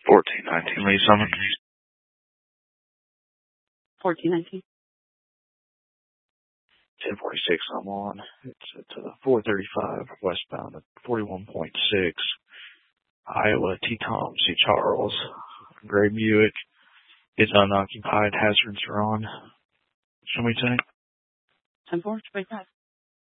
1419 Lee Summit. 1419. 1046, I'm on. It's at 435 westbound at 41.6. Iowa, T-Tom, C. Charles. Gray Buick. It's unoccupied. Hazards are on. Show me tank. 10-4, 25.